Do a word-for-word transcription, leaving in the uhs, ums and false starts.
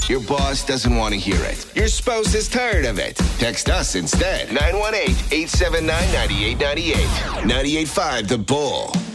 Your boss doesn't want to hear it. Your spouse is tired of it. Text us instead. nine one eight, eight seven nine, nine eight nine eight. nine eight five The Bull.